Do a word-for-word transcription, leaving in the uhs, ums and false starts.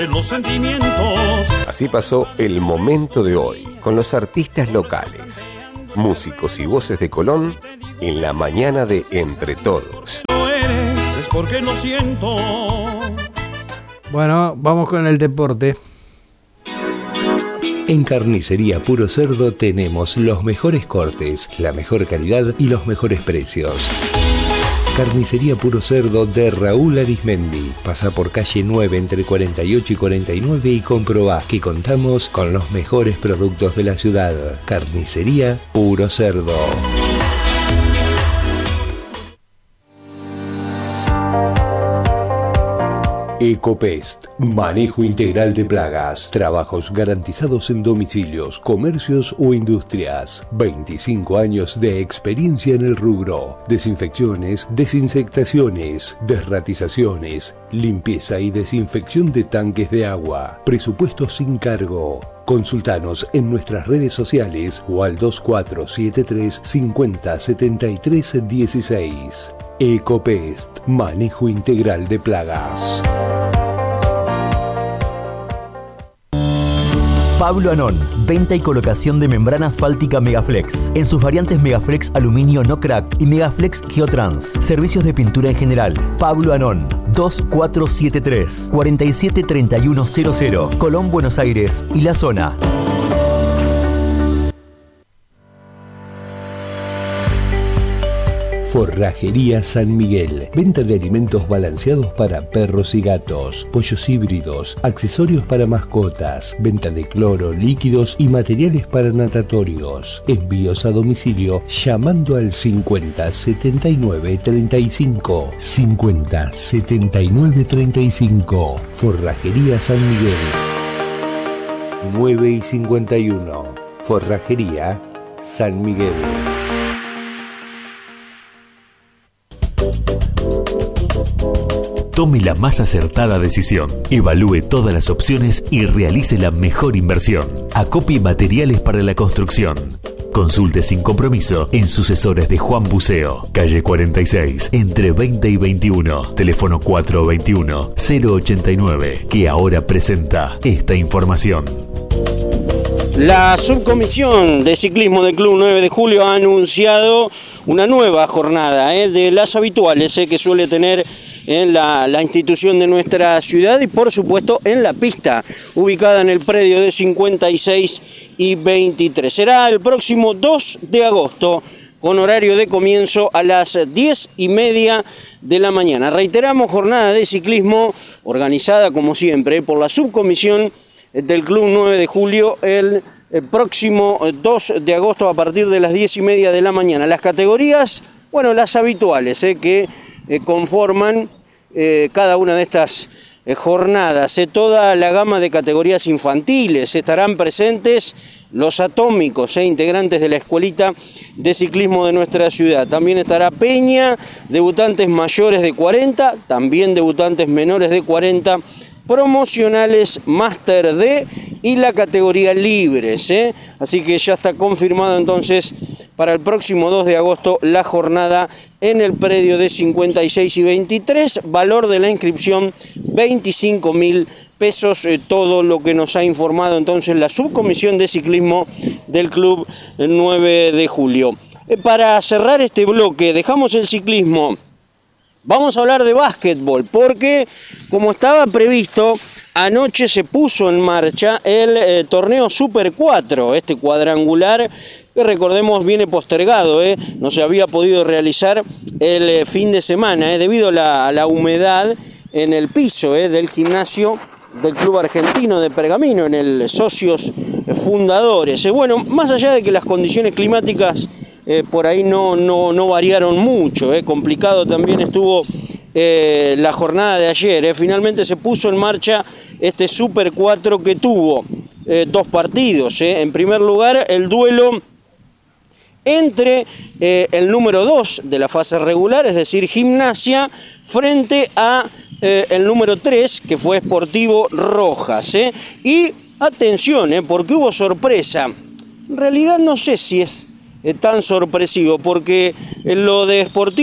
Los sentimientos. Así pasó el momento de hoy, con los artistas locales, músicos y voces de Colón, en la mañana de Entre Todos. No eres, es porque no siento. Bueno, vamos con el deporte. En Carnicería Puro Cerdo tenemos los mejores cortes, la mejor calidad y los mejores precios. Carnicería Puro Cerdo de Raúl Arismendi. Pasa por calle nueve entre cuarenta y ocho y cuarenta y nueve y comprobá que contamos con los mejores productos de la ciudad. Carnicería Puro Cerdo. Ecopest, manejo integral de plagas, trabajos garantizados en domicilios, comercios o industrias. veinticinco años de experiencia en el rubro. Desinfecciones, desinsectaciones, desratizaciones, limpieza y desinfección de tanques de agua. Presupuesto sin cargo. Consultanos en nuestras redes sociales o al dos cuatro siete tres cinco cero siete tres uno seis. Ecopest, manejo integral de plagas. Pablo Anón, venta y colocación de membrana asfáltica Megaflex, en sus variantes Megaflex Aluminio No Crack y Megaflex Geotrans. Servicios de pintura en general. Pablo Anón, dos cuatro siete tres, cuatro siete tres uno cero cero, Colón, Buenos Aires y la zona. Forrajería San Miguel. Venta de alimentos balanceados para perros y gatos, pollos híbridos, accesorios para mascotas, venta de cloro, líquidos y materiales para natatorios. Envíos a domicilio llamando al cincuenta setenta y nueve treinta y cinco. cincuenta setenta y nueve treinta y cinco. Forrajería San Miguel. nueve y cincuenta y uno. Forrajería San Miguel. Tome la más acertada decisión. Evalúe todas las opciones y realice la mejor inversión. Acopie materiales para la construcción. Consulte sin compromiso en Sucesores de Juan Buceo, calle cuarenta y seis, entre veinte y veintiuno, teléfono cuatro dos uno cero ocho nueve, que ahora presenta esta información. La subcomisión de ciclismo del Club nueve de Julio ha anunciado una nueva jornada eh, de las habituales eh, que suele tener en la, la institución de nuestra ciudad y por supuesto en la pista ubicada en el predio de cincuenta y seis y veintitrés. Será el próximo dos de agosto con horario de comienzo a las diez y media de la mañana. Reiteramos, jornada de ciclismo organizada como siempre por la subcomisión del Club nueve de Julio el, el próximo dos de agosto a partir de las diez y media de la mañana. Las categorías, bueno, las habituales eh, que eh, conforman eh, cada una de estas eh, jornadas. Eh, toda la gama de categorías infantiles estarán presentes los atómicos, eh, integrantes de la escuelita de ciclismo de nuestra ciudad. También estará Peña, debutantes mayores de cuarenta, también debutantes menores de cuarenta, promocionales Máster D y la categoría libres, ¿eh? Así que ya está confirmado entonces para el próximo dos de agosto la jornada en el predio de cincuenta y seis y veintitrés, valor de la inscripción veinticinco mil pesos, eh, todo lo que nos ha informado entonces la subcomisión de ciclismo del Club nueve de Julio. Eh, para cerrar este bloque dejamos el ciclismo. Vamos a hablar de básquetbol, porque como estaba previsto, anoche se puso en marcha el eh, torneo Super cuatro, este cuadrangular que recordemos viene postergado, eh, no se había podido realizar el eh, fin de semana eh, debido a la, a la humedad en el piso eh, del gimnasio del Club Argentino de Pergamino, en el Socios Fundadores. Eh, bueno, más allá de que las condiciones climáticas Eh, por ahí no, no, no variaron mucho, eh. complicado también estuvo eh, la jornada de ayer, eh. finalmente se puso en marcha este Super cuatro que tuvo eh, dos partidos, eh. en primer lugar el duelo entre eh, el número dos de la fase regular, es decir, Gimnasia, frente a eh, el número tres, que fue Sportivo Rojas, eh. y atención, eh, porque hubo sorpresa, en realidad no sé si es tan sorpresivo, porque lo de Sportivo